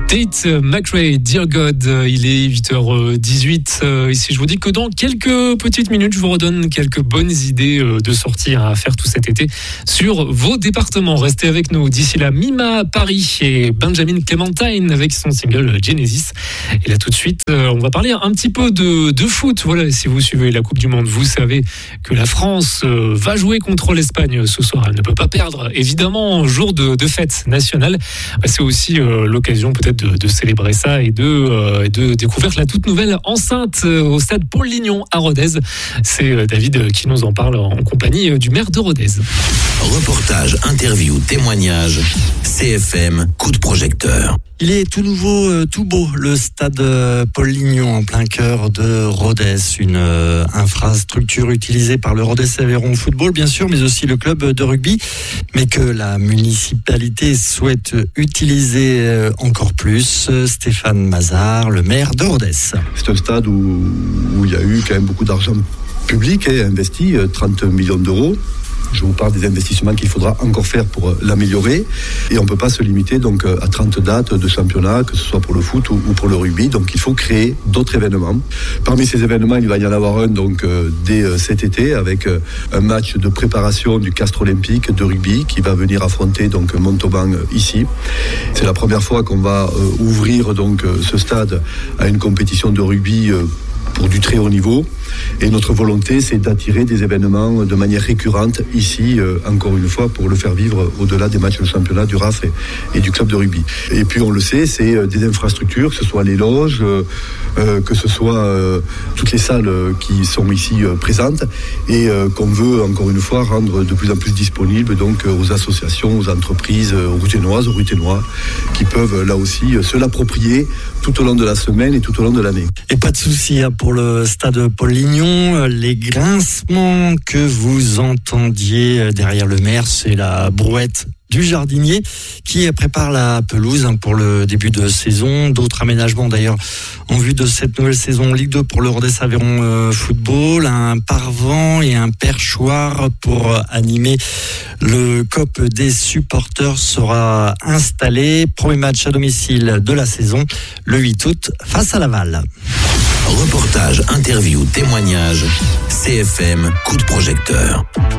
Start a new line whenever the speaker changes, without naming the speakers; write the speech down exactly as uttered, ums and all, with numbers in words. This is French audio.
Tate McRae, Dear God, il est huit heures dix-huit. Ici, je vous dis que dans quelques petites minutes, je vous redonne quelques bonnes idées de sorties à faire tout cet été sur vos départements. Restez avec nous. D'ici là, Mima Paris et Benjamin Clementine avec son single Genesis. Et là, tout de suite, on va parler un petit peu de, de foot. Voilà, si vous suivez la Coupe du Monde, vous savez que la France va jouer contre l'Espagne ce soir. Elle ne peut pas perdre. Évidemment, jour de, de fête nationale. C'est aussi l'occasion peut-être De, de célébrer ça et de, euh, de découvrir la toute nouvelle enceinte au stade Paul Lignon à Rodez. C'est David qui nous en parle en compagnie du maire de Rodez.
Reportage, interview, témoignage, C F M, coup de projecteur.
Il est tout nouveau, tout beau, le stade Paul Lignon en plein cœur de Rodez. Une euh, infrastructure utilisée par le Rodez Aveyron Football, bien sûr, mais aussi le club de rugby, mais que la municipalité souhaite utiliser euh, encore plus. Stéphane Mazard, le maire de Rodez.
C'est un stade où, où il y a eu quand même beaucoup d'argent public et investi, trente millions d'euros. Je vous parle des investissements qu'il faudra encore faire pour l'améliorer. Et on ne peut pas se limiter donc à trente dates de championnat, que ce soit pour le foot ou, ou pour le rugby. Donc il faut créer d'autres événements. Parmi ces événements, il va y en avoir un donc, euh, dès euh, cet été avec euh, un match de préparation du Castres Olympique de rugby qui va venir affronter donc, Montauban euh, ici. C'est la première fois qu'on va euh, ouvrir donc, euh, ce stade à une compétition de rugby euh, pour du très haut niveau. Et notre volonté, c'est d'attirer des événements de manière récurrente ici, euh, encore une fois, pour le faire vivre au-delà des matchs de championnat du R A F et, et du club de rugby. Et puis, on le sait, c'est euh, des infrastructures, que ce soit les loges, euh, euh, que ce soit euh, toutes les salles euh, qui sont ici euh, présentes et euh, qu'on veut, encore une fois, rendre de plus en plus disponibles donc, euh, aux associations, aux entreprises, euh, aux Ruténoises, aux Ruténois, qui peuvent, là aussi, euh, se l'approprier tout au long de la semaine et tout au long de l'année.
Et pas de souci hein, pour le stade Paul Lignon, les grincements que vous entendiez derrière le maire, c'est la brouette du jardinier qui prépare la pelouse pour le début de saison. D'autres aménagements d'ailleurs en vue de cette nouvelle saison Ligue deux pour le Rodez Aveyron Football, un paravent et un perchoir pour animer le C O P des supporters sera installé. Premier match à domicile de la saison le huit août face à Laval.
Reportage, interview, témoignage, C F M, coup de projecteur.